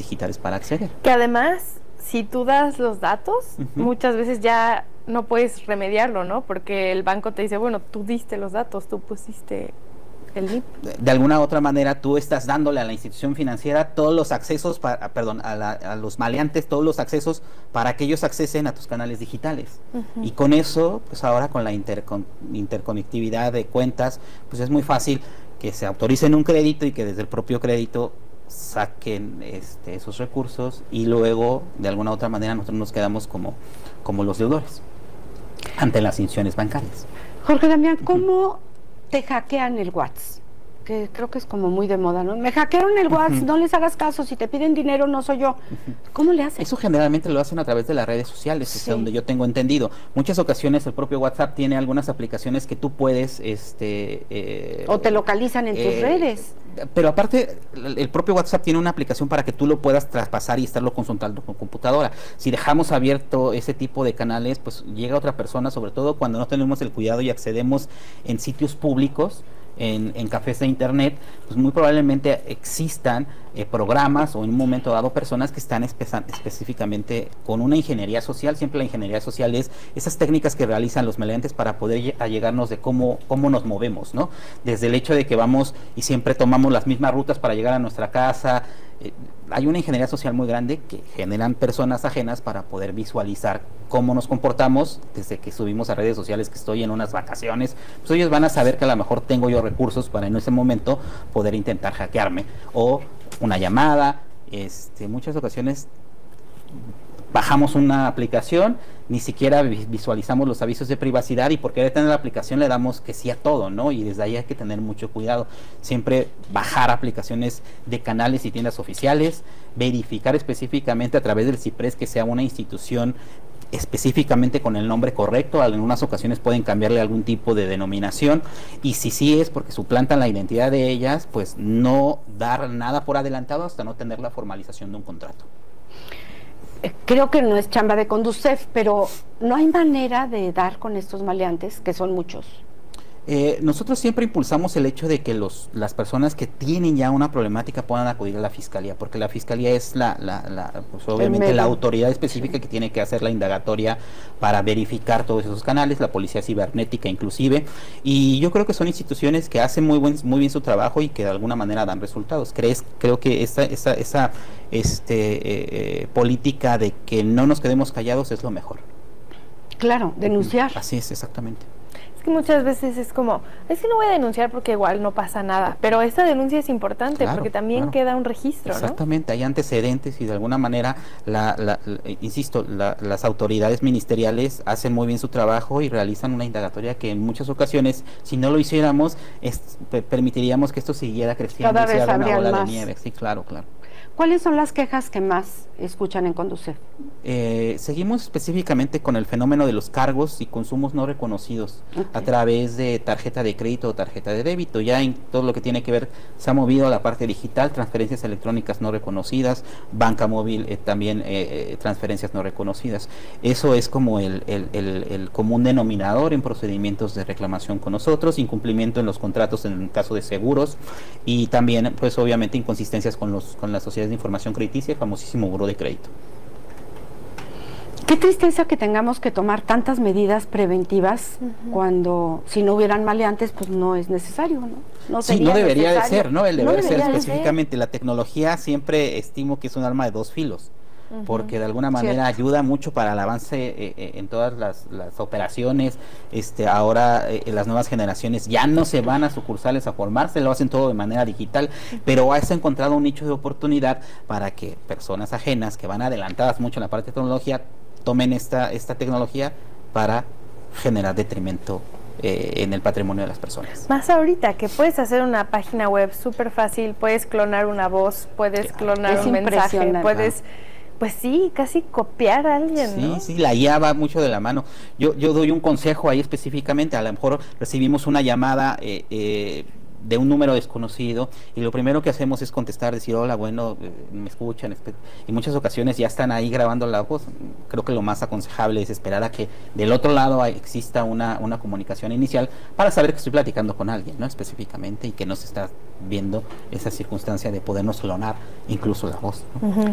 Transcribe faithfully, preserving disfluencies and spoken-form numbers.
digitales para acceder. Que además, si tú das los datos, uh-huh. muchas veces ya no puedes remediarlo, ¿no? Porque el banco te dice, bueno, tú diste los datos, tú pusiste el N I P. De, de alguna u otra manera, tú estás dándole a la institución financiera todos los accesos, para, perdón, a, la, a los maleantes, todos los accesos para que ellos accesen a tus canales digitales. Uh-huh. Y con eso, pues ahora con la intercon, interconectividad de cuentas, pues es muy fácil que se autoricen un crédito y que desde el propio crédito saquen este, esos recursos y luego de alguna u otra manera nosotros nos quedamos como, como los deudores ante las instituciones bancarias. Jorge Damián, ¿cómo uh-huh. te hackean el WhatsApp? Que creo que es como muy de moda, ¿no? Me hackearon el WhatsApp, uh-huh. no les hagas caso, si te piden dinero no soy yo. Uh-huh. ¿Cómo le hacen? Eso generalmente lo hacen a través de las redes sociales, sí. es donde yo tengo entendido. Muchas ocasiones el propio WhatsApp tiene algunas aplicaciones que tú puedes... este eh, o te localizan en eh, tus redes. Pero aparte, el propio WhatsApp tiene una aplicación para que tú lo puedas traspasar y estarlo consultando con computadora. Si dejamos abierto ese tipo de canales, pues llega otra persona, sobre todo cuando no tenemos el cuidado y accedemos en sitios públicos, En, en cafés de internet, pues muy probablemente existan eh, programas o en un momento dado personas que están espe- específicamente con una ingeniería social. Siempre la ingeniería social es esas técnicas que realizan los maleantes para poder allegarnos de cómo, cómo nos movemos, ¿no? Desde el hecho de que vamos y siempre tomamos las mismas rutas para llegar a nuestra casa. Eh, hay una ingeniería social muy grande que generan personas ajenas para poder visualizar cómo nos comportamos. Desde que subimos a redes sociales que estoy en unas vacaciones, pues ellos van a saber que a lo mejor tengo yo recursos para en ese momento poder intentar hackearme, o una llamada. Este, muchas ocasiones bajamos una aplicación, ni siquiera visualizamos los avisos de privacidad y por querer tener la aplicación le damos que sí a todo, ¿no? Y desde ahí hay que tener mucho cuidado. Siempre bajar aplicaciones de canales y tiendas oficiales, verificar específicamente a través del CIPRES que sea una institución específicamente con el nombre correcto. En unas ocasiones pueden cambiarle algún tipo de denominación, y si sí es porque suplantan la identidad de ellas, pues no dar nada por adelantado hasta no tener la formalización de un contrato. Creo que no es chamba de Conducef, pero no hay manera de dar con estos maleantes, que son muchos. Eh, nosotros siempre impulsamos el hecho de que los, las personas que tienen ya una problemática puedan acudir a la fiscalía, porque la fiscalía es la, la, la pues obviamente la autoridad específica que tiene que hacer la indagatoria para verificar todos esos canales, la policía cibernética inclusive, y yo creo que son instituciones que hacen muy buen, muy bien su trabajo y que de alguna manera dan resultados. ¿Crees? Creo que esa, esa, esa este, eh, eh, política de que no nos quedemos callados es lo mejor. Claro, denunciar. Así es, exactamente. Que muchas veces es como, es que no voy a denunciar porque igual no pasa nada, pero esta denuncia es importante, claro, porque también claro. queda un registro, exactamente, ¿no? Hay antecedentes y de alguna manera, la, la, la, insisto, la, las autoridades ministeriales hacen muy bien su trabajo y realizan una indagatoria que en muchas ocasiones, si no lo hiciéramos, es, permitiríamos que esto siguiera creciendo. Cada y vez sea una bola más. de nieve. Sí, claro, claro. ¿Cuáles son las quejas que más escuchan en Conducef? Eh, seguimos específicamente con el fenómeno de los cargos y consumos no reconocidos okay. a través de tarjeta de crédito o tarjeta de débito. Ya en todo lo que tiene que ver, se ha movido a la parte digital, transferencias electrónicas no reconocidas, banca móvil, eh, también eh, transferencias no reconocidas. Eso es como el, el, el, el común denominador en procedimientos de reclamación con nosotros, incumplimiento en los contratos en el caso de seguros, y también pues obviamente inconsistencias con, los, con las sociedades de información crediticia, el famosísimo buró de crédito. Qué tristeza que tengamos que tomar tantas medidas preventivas uh-huh. cuando si no hubieran maleantes pues no es necesario, ¿no? No sí, no debería necesario. de ser, ¿no? El deber no ser específicamente. Ser. La tecnología siempre estimo que es un arma de dos filos, uh-huh. porque de alguna manera Cierto. ayuda mucho para el avance eh, eh, en todas las, las operaciones. Este, ahora eh, las nuevas generaciones ya no se van a sucursales a formarse, lo hacen todo de manera digital, uh-huh. pero has encontrado un nicho de oportunidad para que personas ajenas que van adelantadas mucho en la parte de tecnología tomen esta, esta tecnología para generar detrimento eh, en el patrimonio de las personas. Más ahorita que puedes hacer una página web súper fácil, puedes clonar una voz, puedes claro. clonar es un mensaje, puedes, pues sí, casi copiar a alguien, Sí, ¿no? sí, la I A va mucho de la mano. Yo, yo doy un consejo ahí específicamente, a lo mejor recibimos una llamada eh, eh, de un número desconocido y lo primero que hacemos es contestar, decir hola, bueno, eh, me escuchan, y muchas ocasiones ya están ahí grabando la voz. Creo que lo más aconsejable es esperar a que del otro lado exista una, una comunicación inicial para saber que estoy platicando con alguien, ¿no? Específicamente, y que no se está viendo esa circunstancia de podernos clonar incluso la voz, ¿no? Uh-huh.